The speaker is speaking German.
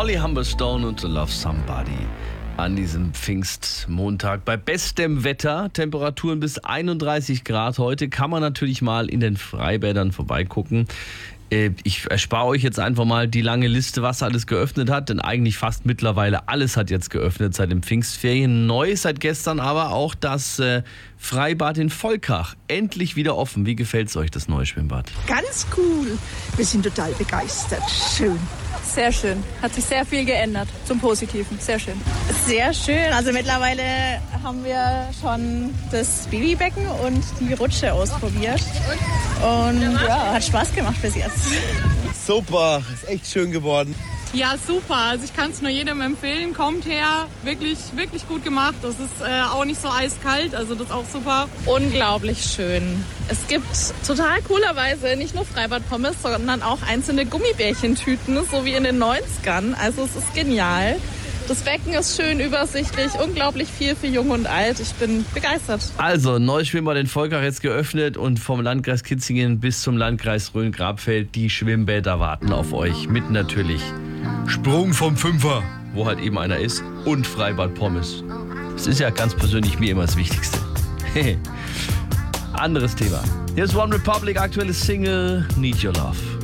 Molly Humberstone und To Love Somebody an diesem Pfingstmontag bei bestem Wetter, Temperaturen bis 31 Grad heute, kann man natürlich mal in den Freibädern vorbeigucken. Ich erspare euch jetzt einfach mal die lange Liste, was alles geöffnet hat, denn eigentlich fast mittlerweile alles hat jetzt geöffnet seit den Pfingstferien. Neu seit gestern aber auch das Freibad in Volkach. Endlich wieder offen. Wie gefällt es euch, das neue Schwimmbad? Ganz cool. Wir sind total begeistert. Schön. Sehr schön. Hat sich sehr viel geändert zum Positiven. Sehr schön. Sehr schön. Also mittlerweile haben wir schon das Babybecken und die Rutsche ausprobiert. Und ja, hat Spaß gemacht bis jetzt. Super, ist echt schön geworden. Ja, super. Also ich kann es nur jedem empfehlen. Kommt her. Wirklich, wirklich gut gemacht. Das ist auch nicht so eiskalt. Also das ist auch super. Unglaublich schön. Es gibt total coolerweise nicht nur Freibad-Pommes, sondern auch einzelne Gummibärchentüten, so wie in den 90ern. Also es ist genial. Das Becken ist schön übersichtlich, unglaublich viel für Jung und Alt. Ich bin begeistert. Also, neues Schwimmbad in Volkach jetzt geöffnet und vom Landkreis Kitzingen bis zum Landkreis Rhön-Grabfeld, die Schwimmbäder warten auf euch. Mit natürlich Sprung vom Fünfer, wo halt eben einer ist, und Freibad Pommes. Das ist ja ganz persönlich mir immer das Wichtigste. Anderes Thema. Hier ist One Republic, aktuelles Single, Need Your Love.